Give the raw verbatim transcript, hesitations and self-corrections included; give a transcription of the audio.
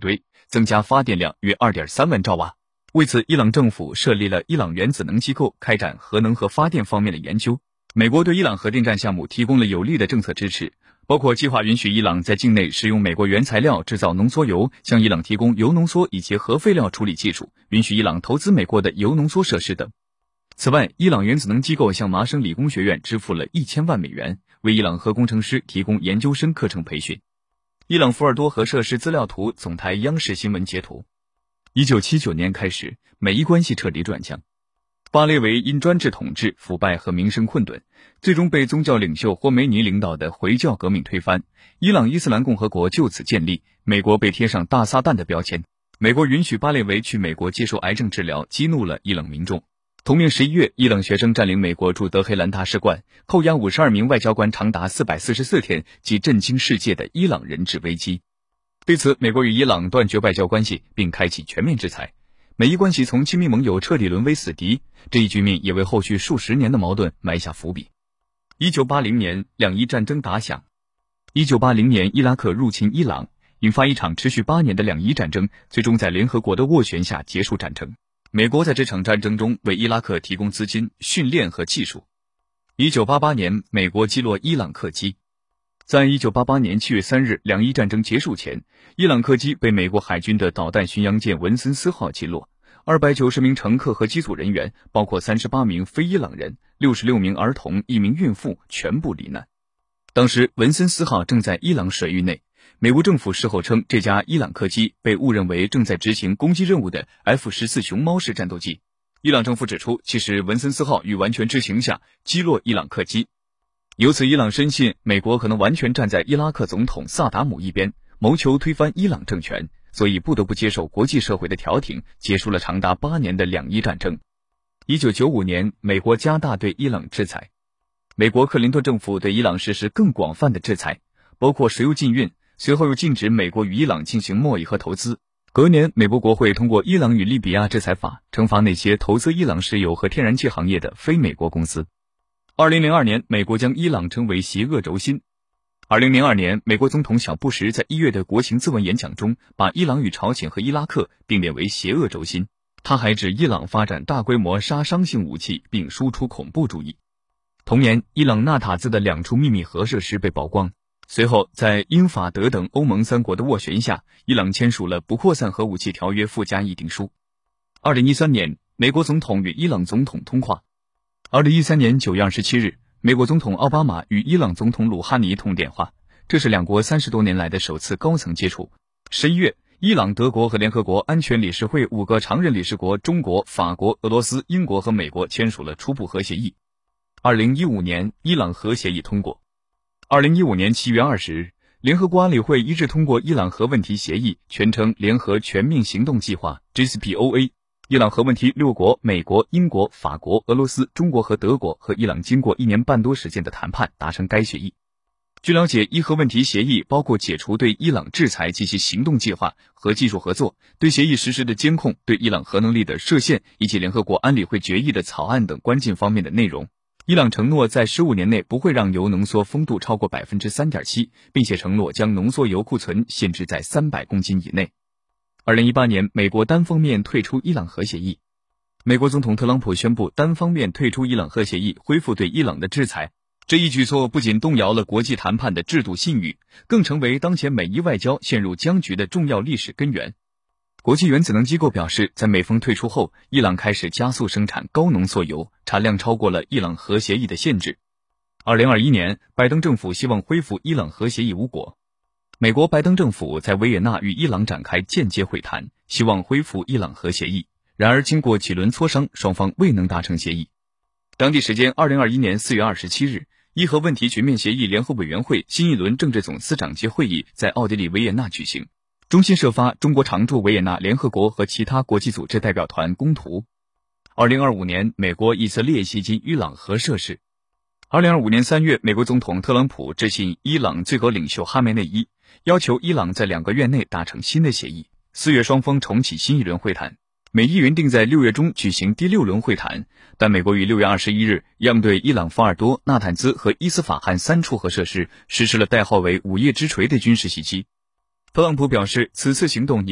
堆，增加发电量约 二点三万兆瓦。为此，伊朗政府设立了伊朗原子能机构，开展核能和发电方面的研究。美国对伊朗核电站项目提供了有力的政策支持，包括计划允许伊朗在境内使用美国原材料制造浓缩铀，向伊朗提供铀浓缩以及核废料处理技术，允许伊朗投资美国的铀浓缩设施等。此外，伊朗原子能机构向麻省理工学院支付了一千万美元，为伊朗核工程师提供研究生课程培训。伊朗福尔多核设施资料图总台央视新闻截图。一九七九年开始，美伊关系彻底转向。巴列维因专制统治、腐败和民生困顿，最终被宗教领袖霍梅尼领导的回教革命推翻，伊朗伊斯兰共和国就此建立，美国被贴上大撒旦的标签。美国允许巴列维去美国接受癌症治疗，激怒了伊朗民众。同年十一月，伊朗学生占领美国驻德黑兰大使馆，扣押五十二名外交官长达四百四十四天，即震惊世界的伊朗人质危机。对此，美国与伊朗断绝外交关系，并开启全面制裁。美伊关系从亲密盟友彻底沦为死敌，这一局面也为后续数十年的矛盾埋下伏笔。一九八零年，两伊战争打响。一九八零年，伊拉克入侵伊朗，引发一场持续八年的两伊战争，最终在联合国的斡旋下结束战争。美国在这场战争中为伊拉克提供资金、训练和技术。一九八八年，美国击落伊朗客机。在一九八八年七月三日两伊战争结束前，伊朗客机被美国海军的导弹巡洋舰文森斯号击落，二百九十名乘客和机组人员，包括三十八名非伊朗人、六十六名儿童、一名孕妇全部罹难。当时文森斯号正在伊朗水域内，美国政府事后称这架伊朗客机被误认为正在执行攻击任务的 F 十四 熊猫式战斗机。伊朗政府指出，其实文森斯号于完全知情下击落伊朗客机。由此，伊朗深信美国可能完全站在伊拉克总统萨达姆一边，谋求推翻伊朗政权，所以不得不接受国际社会的调停，结束了长达八年的两伊战争。一九九五年，美国加大对伊朗制裁。美国克林顿政府对伊朗实施更广泛的制裁，包括石油禁运，随后又禁止美国与伊朗进行贸易和投资。隔年，美国国会通过《伊朗与利比亚制裁法》，惩罚那些投资伊朗石油和天然气行业的非美国公司。二零零二年，美国将伊朗称为邪恶轴心。二零零二年，美国总统小布什在一月的国情咨文演讲中，把伊朗与朝鲜和伊拉克并列为邪恶轴心。他还指伊朗发展大规模杀伤性武器，并输出恐怖主义。同年，伊朗纳塔兹的两处秘密核设施被曝光。随后，在英法德等欧盟三国的斡旋下，伊朗签署了不扩散核武器条约附加议定书。二零一三年，美国总统与伊朗总统通话。二零一三年九月二十七日，美国总统奥巴马与伊朗总统鲁哈尼通电话，这是两国三十多年来的首次高层接触。十一月，伊朗、德国和联合国安全理事会五个常任理事国中国、法国、俄罗斯、英国和美国签署了初步核协议。二零一五年，伊朗核协议通过。二零一五年七月二十日，联合国安理会一致通过伊朗核问题协议，全称联合全面行动计划 J C P O A。伊朗核问题六国美国、英国、法国、俄罗斯、中国和德国和伊朗经过一年半多时间的谈判达成该协议。据了解，伊核问题协议包括解除对伊朗制裁及其行动计划和技术合作，对协议实施的监控、对伊朗核能力的设限以及联合国安理会决议的草案等关键方面的内容。伊朗承诺在十五年内不会让铀浓缩丰度超过 百分之三点七， 并且承诺将浓缩铀库存限制在三百公斤以内。二零一八年，美国单方面退出伊朗核协议。美国总统特朗普宣布单方面退出伊朗核协议，恢复对伊朗的制裁。这一举措不仅动摇了国际谈判的制度信誉，更成为当前美伊外交陷入僵局的重要历史根源。国际原子能机构表示，在美方退出后，伊朗开始加速生产高浓缩铀，产量超过了伊朗核协议的限制。二零二一年，拜登政府希望恢复伊朗核协议无果。美国拜登政府在维也纳与伊朗展开间接会谈，希望恢复伊朗核协议。然而，经过几轮磋商，双方未能达成协议。当地时间二零二一年四月二十七日，伊核问题全面协议联合委员会新一轮政治总司长级会议在奥地利维也纳举行。中新社发中国常驻维也纳联合国和其他国际组织代表团公图。二零二五年，美国以色列袭击伊朗核设施。二零二五年三月，美国总统特朗普致信伊朗最高领袖哈梅内伊，要求伊朗在两个月内达成新的协议。四月，双方重启新一轮会谈。美伊原定在六月中举行第六轮会谈，但美国于六月二十一日样对伊朗福尔多、纳坦兹和伊斯法罕三处核设施实施了代号为午夜之锤的军事袭击。特朗普表示，此次行动